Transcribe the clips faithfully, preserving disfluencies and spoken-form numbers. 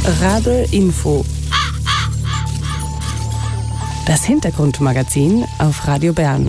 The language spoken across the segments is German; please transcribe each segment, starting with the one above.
Rabe Info. Das Hintergrundmagazin auf Radio Bern.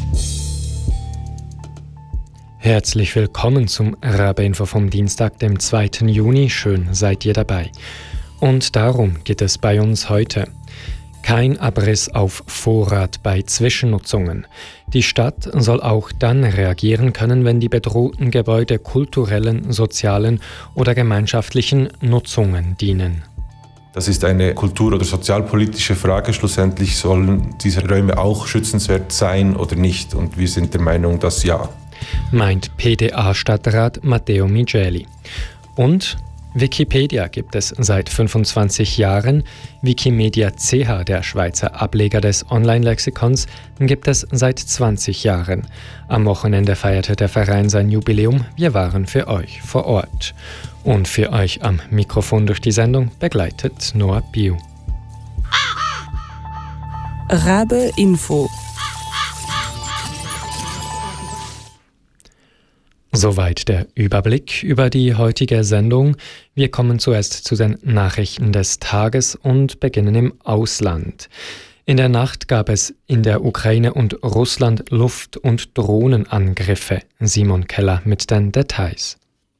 Herzlich willkommen zum Rabe Info vom Dienstag, dem zweiten Juni. Schön seid ihr dabei. Und darum geht es bei uns heute. Kein Abriss auf Vorrat bei Zwischennutzungen. Die Stadt soll auch dann reagieren können, wenn die bedrohten Gebäude kulturellen, sozialen oder gemeinschaftlichen Nutzungen dienen. Das ist eine kultur- oder sozialpolitische Frage. Schlussendlich sollen diese Räume auch schützenswert sein oder nicht. Und wir sind der Meinung, dass ja. Meint P D A-Stadtrat Matteo Migeli. Und Wikipedia gibt es seit fünfundzwanzig Jahren. Wikimedia C H, der Schweizer Ableger des Online-Lexikons, gibt es seit zwanzig Jahren. Am Wochenende feierte der Verein sein Jubiläum. Wir waren für euch vor Ort. Und für euch am Mikrofon durch die Sendung begleitet Noah Biu. Rabe Info. Soweit der Überblick über die heutige Sendung. Wir kommen zuerst zu den Nachrichten des Tages und beginnen im Ausland. In der Nacht gab es in der Ukraine und Russland Luft- und Drohnenangriffe. Simon Keller mit den Details.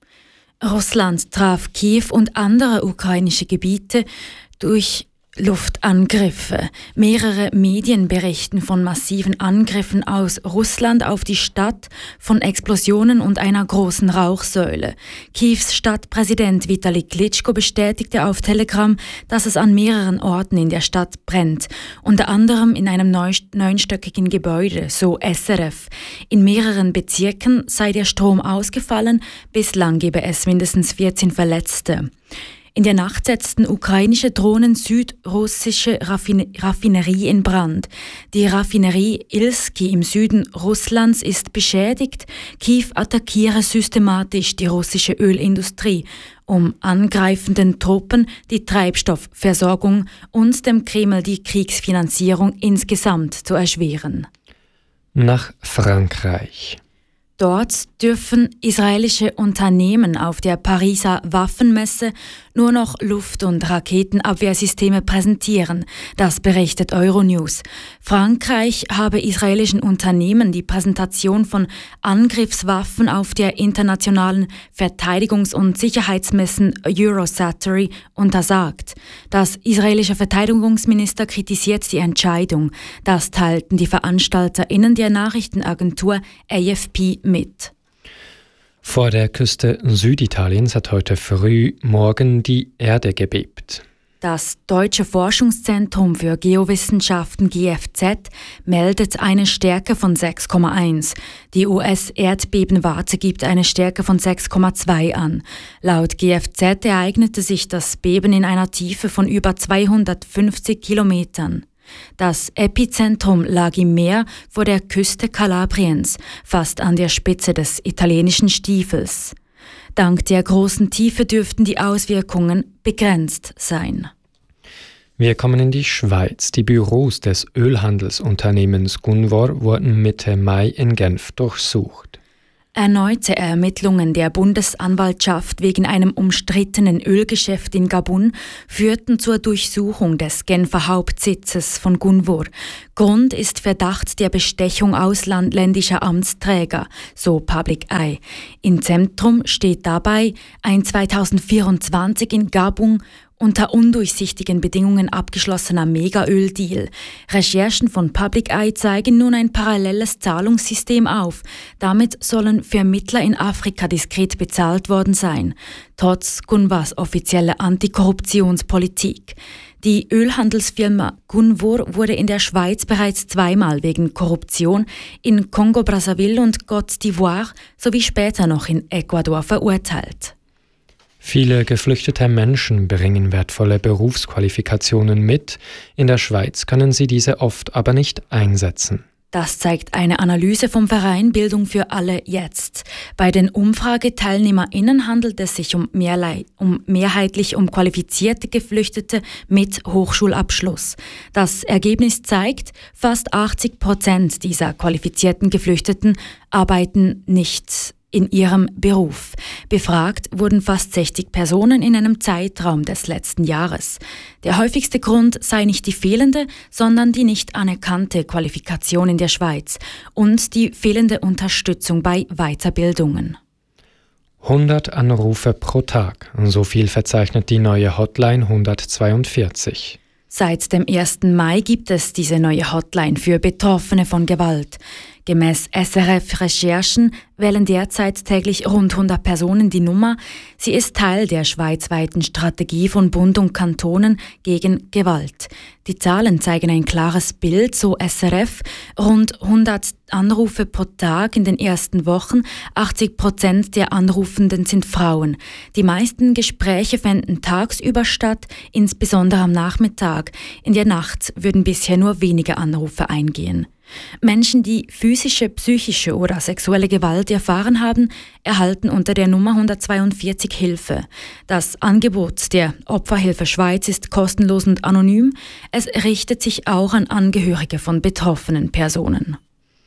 Russland traf Kiew und andere ukrainische Gebiete durch Luftangriffe. Mehrere Medien berichten von massiven Angriffen aus Russland auf die Stadt, von Explosionen und einer großen Rauchsäule. Kiews Stadtpräsident Vitali Klitschko bestätigte auf Telegram, dass es an mehreren Orten in der Stadt brennt, unter anderem in einem neunstöckigen Gebäude, so S R F. In mehreren Bezirken sei der Strom ausgefallen, bislang gebe es mindestens vierzehn Verletzte. In der Nacht setzten ukrainische Drohnen südrussische Raffine- Raffinerie in Brand. Die Raffinerie Ilski im Süden Russlands ist beschädigt. Kiew attackiere systematisch die russische Ölindustrie, um angreifenden Truppen die Treibstoffversorgung und dem Kreml die Kriegsfinanzierung insgesamt zu erschweren. Nach Frankreich. Dort dürfen israelische Unternehmen auf der Pariser Waffenmesse nur noch Luft- und Raketenabwehrsysteme präsentieren. Das berichtet Euronews. Frankreich habe israelischen Unternehmen die Präsentation von Angriffswaffen auf der internationalen Verteidigungs- und Sicherheitsmessen Eurosatory untersagt. Das israelische Verteidigungsminister kritisiert die Entscheidung. Das teilten die VeranstalterInnen der Nachrichtenagentur A F P mit. Vor der Küste Süditaliens hat heute früh morgen die Erde gebebt. Das Deutsche Forschungszentrum für Geowissenschaften G F Z meldet eine Stärke von sechs Komma eins. Die U S-Erdbebenwarte gibt eine Stärke von sechs Komma zwei an. Laut G F Z ereignete sich das Beben in einer Tiefe von über zweihundertfünfzig Kilometern. Das Epizentrum lag im Meer vor der Küste Kalabriens, fast an der Spitze des italienischen Stiefels. Dank der großen Tiefe dürften die Auswirkungen begrenzt sein. Wir kommen in die Schweiz. Die Büros des Ölhandelsunternehmens Gunvor wurden Mitte Mai in Genf durchsucht. Erneute Ermittlungen der Bundesanwaltschaft wegen einem umstrittenen Ölgeschäft in Gabun führten zur Durchsuchung des Genfer Hauptsitzes von Gunvor. Grund ist Verdacht der Bestechung ausländischer Amtsträger, so Public Eye. Im Zentrum steht dabei ein zweitausendvierundzwanzig in Gabun unter undurchsichtigen Bedingungen abgeschlossener Megaöl-Deal. Recherchen von Public Eye zeigen nun ein paralleles Zahlungssystem auf. Damit sollen Vermittler in Afrika diskret bezahlt worden sein, trotz Gunvors offizieller Antikorruptionspolitik. Die Ölhandelsfirma Gunvor wurde in der Schweiz bereits zweimal wegen Korruption in Kongo-Brazzaville und Côte d'Ivoire sowie später noch in Ecuador verurteilt. Viele geflüchtete Menschen bringen wertvolle Berufsqualifikationen mit. In der Schweiz können sie diese oft aber nicht einsetzen. Das zeigt eine Analyse vom Verein Bildung für alle jetzt. Bei den UmfrageteilnehmerInnen handelt es sich um, mehrlei, um mehrheitlich um qualifizierte Geflüchtete mit Hochschulabschluss. Das Ergebnis zeigt, fast achtzig Prozent dieser qualifizierten Geflüchteten arbeiten nicht in ihrem Beruf. Befragt wurden fast sechzig Personen in einem Zeitraum des letzten Jahres. Der häufigste Grund sei nicht die fehlende, sondern die nicht anerkannte Qualifikation in der Schweiz und die fehlende Unterstützung bei Weiterbildungen. hundert Anrufe pro Tag, so viel verzeichnet die neue Hotline hundertzweiundvierzig. Seit dem ersten Mai gibt es diese neue Hotline für Betroffene von Gewalt. Gemäss S R F-Recherchen wählen derzeit täglich rund hundert Personen die Nummer. Sie ist Teil der schweizweiten Strategie von Bund und Kantonen gegen Gewalt. Die Zahlen zeigen ein klares Bild, so S R F. Rund hundert Anrufe pro Tag in den ersten Wochen. achtzig Prozent der Anrufenden sind Frauen. Die meisten Gespräche fänden tagsüber statt, insbesondere am Nachmittag. In der Nacht würden bisher nur wenige Anrufe eingehen. Menschen, die physische, psychische oder sexuelle Gewalt erfahren haben, erhalten unter der Nummer hundertzweiundvierzig Hilfe. Das Angebot der Opferhilfe Schweiz ist kostenlos und anonym. Es richtet sich auch an Angehörige von betroffenen Personen.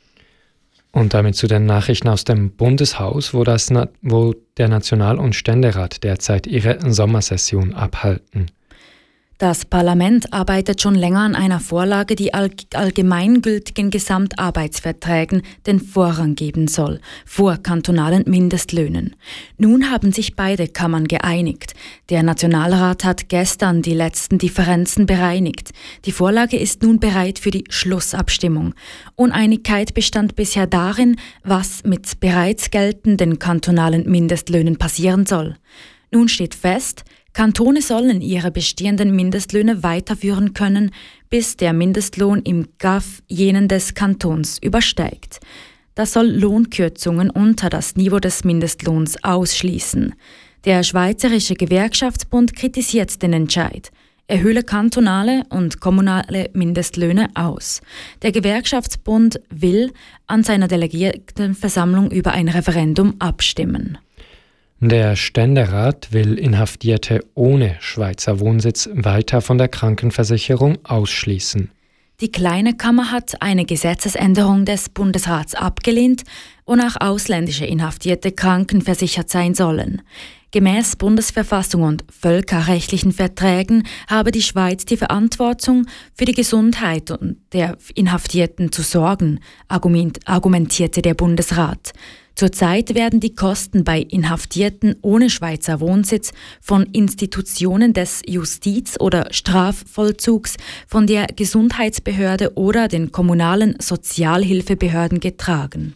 Und damit zu den Nachrichten aus dem Bundeshaus, wo, das, wo der National- und Ständerat derzeit ihre Sommersession abhalten. Das Parlament arbeitet schon länger an einer Vorlage, die allgemeingültigen Gesamtarbeitsverträgen den Vorrang geben soll, vor kantonalen Mindestlöhnen. Nun haben sich beide Kammern geeinigt. Der Nationalrat hat gestern die letzten Differenzen bereinigt. Die Vorlage ist nun bereit für die Schlussabstimmung. Uneinigkeit bestand bisher darin, was mit bereits geltenden kantonalen Mindestlöhnen passieren soll. Nun steht fest, Kantone sollen ihre bestehenden Mindestlöhne weiterführen können, bis der Mindestlohn im G A F jenen des Kantons übersteigt. Das soll Lohnkürzungen unter das Niveau des Mindestlohns ausschließen. Der Schweizerische Gewerkschaftsbund kritisiert den Entscheid. Er höhle kantonale und kommunale Mindestlöhne aus. Der Gewerkschaftsbund will an seiner Delegiertenversammlung über ein Referendum abstimmen. Der Ständerat will Inhaftierte ohne Schweizer Wohnsitz weiter von der Krankenversicherung ausschließen. Die Kleine Kammer hat eine Gesetzesänderung des Bundesrats abgelehnt, wonach ausländische Inhaftierte krankenversichert sein sollen. Gemäß Bundesverfassung und völkerrechtlichen Verträgen habe die Schweiz die Verantwortung, für die Gesundheit der Inhaftierten zu sorgen, argumentierte der Bundesrat. Zurzeit werden die Kosten bei Inhaftierten ohne Schweizer Wohnsitz von Institutionen des Justiz- oder Strafvollzugs, von der Gesundheitsbehörde oder den kommunalen Sozialhilfebehörden getragen.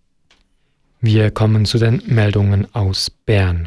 Wir kommen zu den Meldungen aus Bern.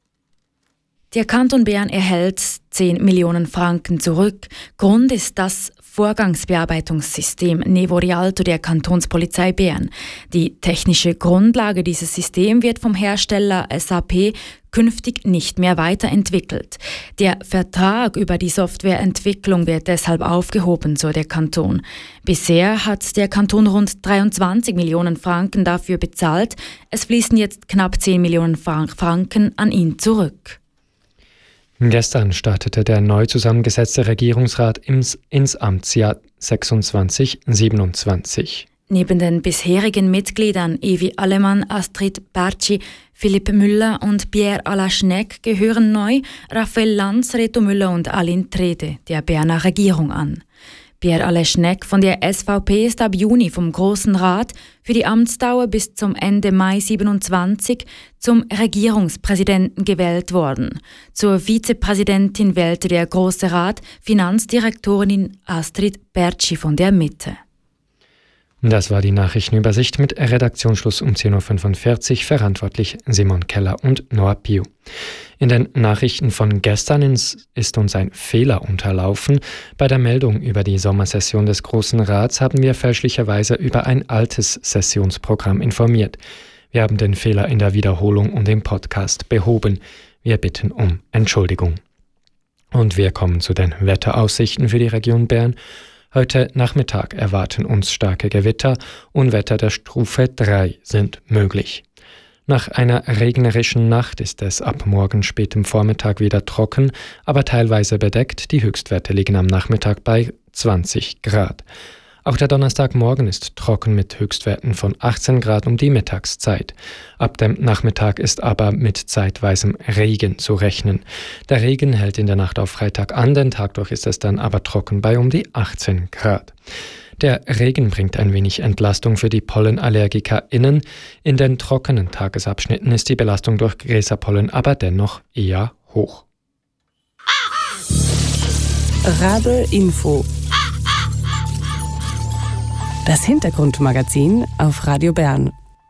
Der Kanton Bern erhält zehn Millionen Franken zurück. Grund ist das Vorgangsbearbeitungssystem Nevo-Rialto der Kantonspolizei Bern. Die technische Grundlage dieses Systems wird vom Hersteller S A P künftig nicht mehr weiterentwickelt. Der Vertrag über die Softwareentwicklung wird deshalb aufgehoben, so der Kanton. Bisher hat der Kanton rund dreiundzwanzig Millionen Franken dafür bezahlt. Es fließen jetzt knapp zehn Millionen Franken an ihn zurück. Gestern startete der neu zusammengesetzte Regierungsrat ins, ins Amtsjahr sechsundzwanzig siebenundzwanzig. Neben den bisherigen Mitgliedern Evi Allemann, Astrid Bertschi, Philipp Müller und Pierre Alaschneck gehören neu Raphael Lanz, Reto Müller und Aline Trede der Berner Regierung an. Pierre Alaschneck von der S V P ist ab Juni vom Grossen Rat für die Amtsdauer bis zum Ende Mai siebenundzwanzig zum Regierungspräsidenten gewählt worden. Zur Vizepräsidentin wählte der Grosse Rat Finanzdirektorin Astrid Bertschi von der Mitte. Das war die Nachrichtenübersicht mit Redaktionsschluss um zehn Uhr fünfundvierzig, verantwortlich Simon Keller und Noah Piu. In den Nachrichten von gestern ist uns ein Fehler unterlaufen. Bei der Meldung über die Sommersession des Grossen Rats haben wir fälschlicherweise über ein altes Sessionsprogramm informiert. Wir haben den Fehler in der Wiederholung und im Podcast behoben. Wir bitten um Entschuldigung. Und wir kommen zu den Wetteraussichten für die Region Bern. Heute Nachmittag erwarten uns starke Gewitter, Unwetter der Stufe drei sind möglich. Nach einer regnerischen Nacht ist es ab morgen spätem Vormittag wieder trocken, aber teilweise bedeckt. Die Höchstwerte liegen am Nachmittag bei zwanzig Grad. Auch der Donnerstagmorgen ist trocken mit Höchstwerten von achtzehn Grad um die Mittagszeit. Ab dem Nachmittag ist aber mit zeitweisem Regen zu rechnen. Der Regen hält in der Nacht auf Freitag an, den Tag durch ist es dann aber trocken bei um die achtzehn Grad. Der Regen bringt ein wenig Entlastung für die PollenallergikerInnen. In den trockenen Tagesabschnitten ist die Belastung durch Gräserpollen aber dennoch eher hoch. Rabe Info. Das Hintergrundmagazin auf Radio Bern.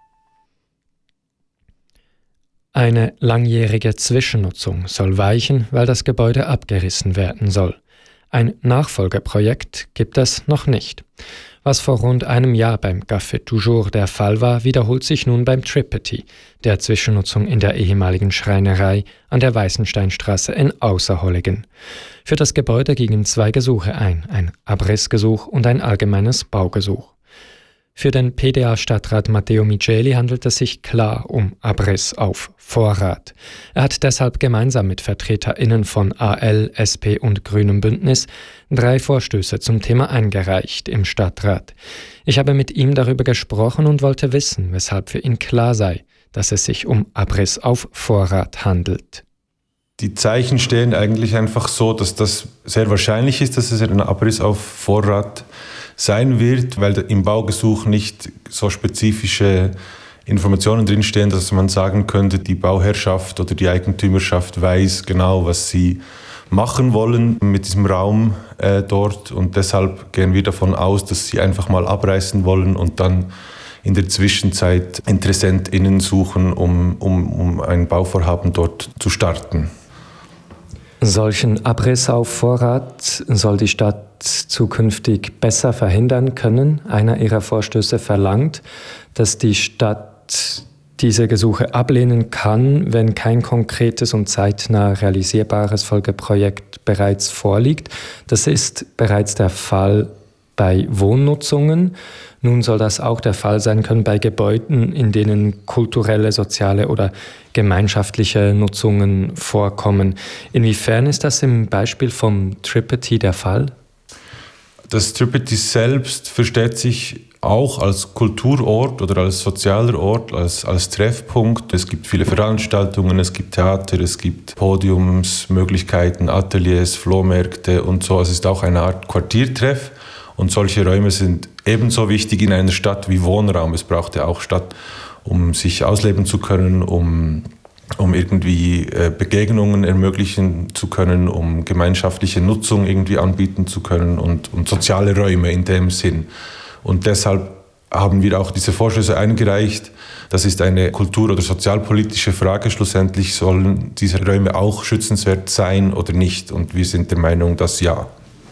Eine langjährige Zwischennutzung soll weichen, weil das Gebäude abgerissen werden soll. Ein Nachfolgeprojekt gibt es noch nicht. Was vor rund einem Jahr beim Café Toujours der Fall war, wiederholt sich nun beim Tripeti, der Zwischennutzung in der ehemaligen Schreinerei an der Weißensteinstraße in Außerholligen. Für das Gebäude gingen zwei Gesuche ein, ein Abrissgesuch und ein allgemeines Baugesuch. Für den P D A-Stadtrat Matteo Micheli handelt es sich klar um Abriss auf Vorrat. Er hat deshalb gemeinsam mit VertreterInnen von A L, S P und Grünem Bündnis drei Vorstöße zum Thema eingereicht im Stadtrat. Ich habe mit ihm darüber gesprochen und wollte wissen, weshalb für ihn klar sei, dass es sich um Abriss auf Vorrat handelt. Die Zeichen stehen eigentlich einfach so, dass das sehr wahrscheinlich ist, dass es ein Abriss auf Vorrat sein wird, weil im Baugesuch nicht so spezifische Informationen drinstehen, dass man sagen könnte, die Bauherrschaft oder die Eigentümerschaft weiß genau, was sie machen wollen mit diesem Raum äh, dort. Und deshalb gehen wir davon aus, dass sie einfach mal abreißen wollen und dann in der Zwischenzeit InteressentInnen suchen, um, um, um ein Bauvorhaben dort zu starten. Solchen Abriss auf Vorrat soll die Stadt zukünftig besser verhindern können. Einer ihrer Vorstöße verlangt, dass die Stadt diese Gesuche ablehnen kann, wenn kein konkretes und zeitnah realisierbares Folgeprojekt bereits vorliegt. Das ist bereits der Fall bei Wohnnutzungen. Nun soll das auch der Fall sein können bei Gebäuden, in denen kulturelle, soziale oder gemeinschaftliche Nutzungen vorkommen. Inwiefern ist das im Beispiel vom Tripeti der Fall? Das Tripeti selbst versteht sich auch als Kulturort oder als sozialer Ort, als, als Treffpunkt. Es gibt viele Veranstaltungen, es gibt Theater, es gibt Podiumsmöglichkeiten, Ateliers, Flohmärkte und so. Es ist auch eine Art Quartiertreff. Und solche Räume sind ebenso wichtig in einer Stadt wie Wohnraum. Es braucht ja auch Stadt, um sich ausleben zu können, um, um irgendwie äh, Begegnungen ermöglichen zu können, um gemeinschaftliche Nutzung irgendwie anbieten zu können und, und soziale Räume in dem Sinn. Und deshalb haben wir auch diese Vorstöße eingereicht. Das ist eine kultur- oder sozialpolitische Frage. Schlussendlich sollen diese Räume auch schützenswert sein oder nicht. Und wir sind der Meinung, dass ja.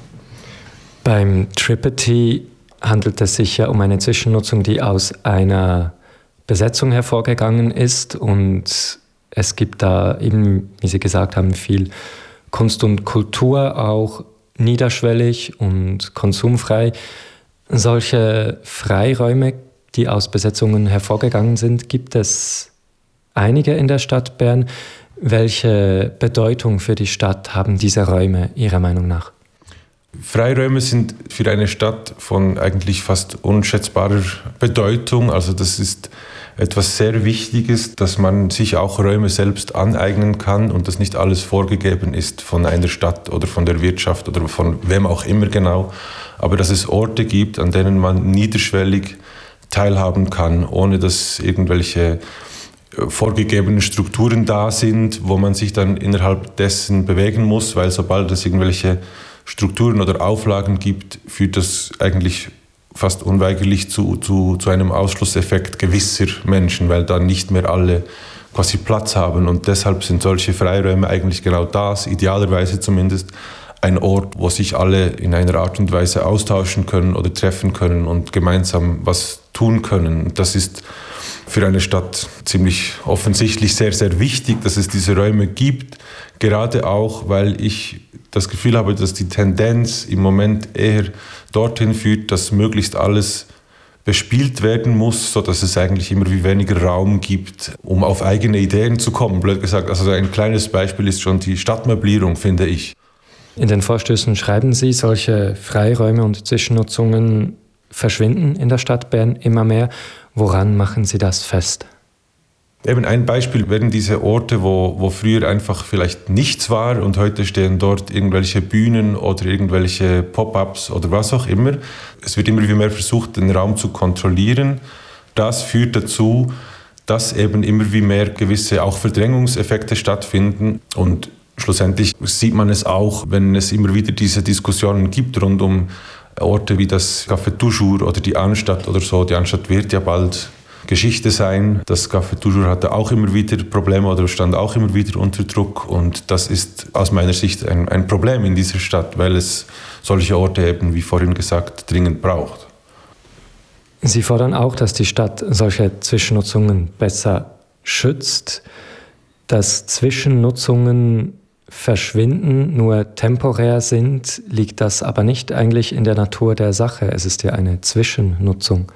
Beim Tripeti handelt es sich ja um eine Zwischennutzung, die aus einer Besetzung hervorgegangen ist, und es gibt da eben, wie Sie gesagt haben, viel Kunst und Kultur, auch niederschwellig und konsumfrei. Solche Freiräume, die aus Besetzungen hervorgegangen sind, gibt es einige in der Stadt Bern. Welche Bedeutung für die Stadt haben diese Räume Ihrer Meinung nach? Freiräume sind für eine Stadt von eigentlich fast unschätzbarer Bedeutung. Also das ist etwas sehr Wichtiges, dass man sich auch Räume selbst aneignen kann und dass nicht alles vorgegeben ist von einer Stadt oder von der Wirtschaft oder von wem auch immer genau. Aber dass es Orte gibt, an denen man niederschwellig teilhaben kann, ohne dass irgendwelche vorgegebenen Strukturen da sind, wo man sich dann innerhalb dessen bewegen muss, weil sobald es irgendwelche Strukturen oder Auflagen gibt, führt das eigentlich fast unweigerlich zu, zu, zu einem Ausschlusseffekt gewisser Menschen, weil dann nicht mehr alle quasi Platz haben. Und deshalb sind solche Freiräume eigentlich genau das, idealerweise zumindest, ein Ort, wo sich alle in einer Art und Weise austauschen können oder treffen können und gemeinsam was tun können. Das ist für eine Stadt ziemlich offensichtlich sehr, sehr wichtig, dass es diese Räume gibt, gerade auch, weil ich das Gefühl habe, dass die Tendenz im Moment eher dorthin führt, dass möglichst alles bespielt werden muss, sodass es eigentlich immer wie weniger Raum gibt, um auf eigene Ideen zu kommen, blöd gesagt. Also ein kleines Beispiel ist schon die Stadtmöblierung, finde ich. In den Vorstößen schreiben Sie, solche Freiräume und Zwischennutzungen verschwinden in der Stadt Bern immer mehr. Woran machen Sie das fest? Eben ein Beispiel wären diese Orte, wo, wo früher einfach vielleicht nichts war und heute stehen dort irgendwelche Bühnen oder irgendwelche Pop-ups oder was auch immer. Es wird immer mehr versucht, den Raum zu kontrollieren. Das führt dazu, dass eben immer mehr gewisse auch Verdrängungseffekte stattfinden und schlussendlich sieht man es auch, wenn es immer wieder diese Diskussionen gibt rund um Orte wie das Café Toujours oder die Anstatt oder so. Die Anstatt wird ja bald Geschichte sein. Das Café Toujours hatte auch immer wieder Probleme oder stand auch immer wieder unter Druck. Und das ist aus meiner Sicht ein, ein Problem in dieser Stadt, weil es solche Orte eben, wie vorhin gesagt, dringend braucht. Sie fordern auch, dass die Stadt solche Zwischennutzungen besser schützt, dass Zwischennutzungen verschwinden, nur temporär sind, liegt das aber nicht eigentlich in der Natur der Sache. Es ist ja eine Zwischennutzung.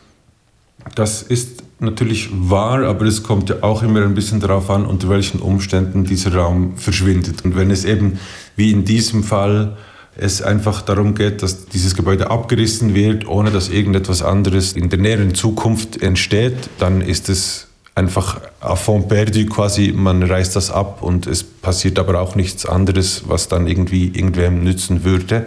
Das ist natürlich wahr, aber es kommt ja auch immer ein bisschen darauf an, unter welchen Umständen dieser Raum verschwindet. Und wenn es eben, wie in diesem Fall, es einfach darum geht, dass dieses Gebäude abgerissen wird, ohne dass irgendetwas anderes in der näheren Zukunft entsteht, dann ist es einfach à fond perdu quasi, man reißt das ab und es passiert aber auch nichts anderes, was dann irgendwie irgendwem nützen würde.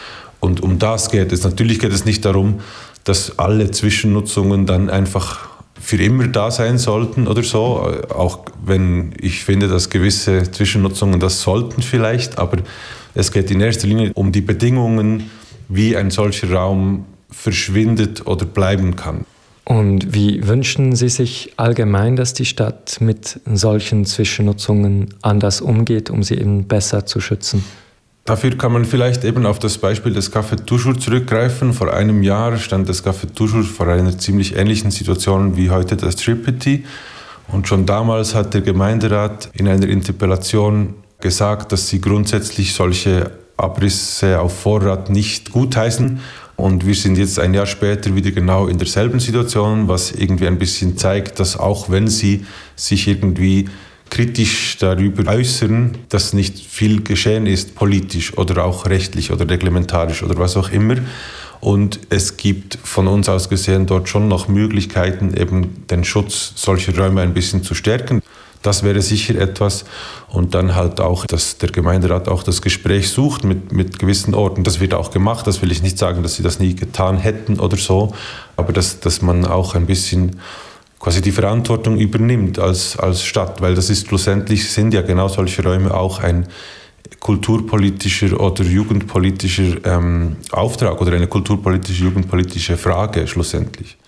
Und um das geht es. Natürlich geht es nicht darum, dass alle Zwischennutzungen dann einfach für immer da sein sollten oder so, auch wenn ich finde, dass gewisse Zwischennutzungen das sollten vielleicht, aber es geht in erster Linie um die Bedingungen, wie ein solcher Raum verschwindet oder bleiben kann. Und wie wünschen Sie sich allgemein, dass die Stadt mit solchen Zwischennutzungen anders umgeht, um sie eben besser zu schützen? Dafür kann man vielleicht eben auf das Beispiel des Café Toujours zurückgreifen. Vor einem Jahr stand das Café Toujours vor einer ziemlich ähnlichen Situation wie heute das Tripity. Und schon damals hat der Gemeinderat in einer Interpellation gesagt, dass sie grundsätzlich solche Abrisse auf Vorrat nicht gutheißen. Und wir sind jetzt ein Jahr später wieder genau in derselben Situation, was irgendwie ein bisschen zeigt, dass auch wenn sie sich irgendwie kritisch darüber äußern, dass nicht viel geschehen ist, politisch oder auch rechtlich oder reglementarisch oder was auch immer. Und es gibt von uns aus gesehen dort schon noch Möglichkeiten, eben den Schutz solcher Räume ein bisschen zu stärken. Das wäre sicher etwas. Und dann halt auch, dass der Gemeinderat auch das Gespräch sucht mit, mit gewissen Orten. Das wird auch gemacht. Das will ich nicht sagen, dass sie das nie getan hätten oder so. Aber dass, dass man auch ein bisschen quasi die Verantwortung übernimmt als, als Stadt. Weil das ist schlussendlich, sind ja genau solche Räume auch ein kulturpolitischer oder jugendpolitischer ähm, Auftrag oder eine kulturpolitische, jugendpolitische Frage schlussendlich.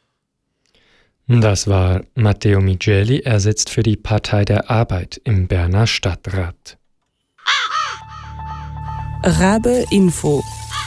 Das war Matteo Migeli, er sitzt für die Partei der Arbeit im Berner Stadtrat. Rabe Info.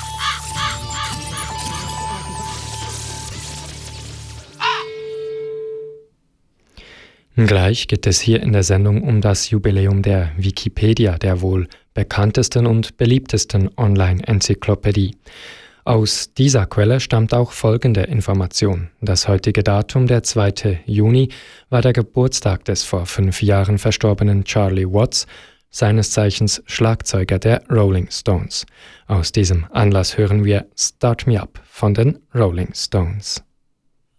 Gleich geht es hier in der Sendung um das Jubiläum der Wikipedia, der wohl bekanntesten und beliebtesten Online-Enzyklopädie. Aus dieser Quelle stammt auch folgende Information. Das heutige Datum, der zweite Juni, war der Geburtstag des vor fünf Jahren verstorbenen Charlie Watts, seines Zeichens Schlagzeuger der Rolling Stones. Aus diesem Anlass hören wir Start Me Up von den Rolling Stones.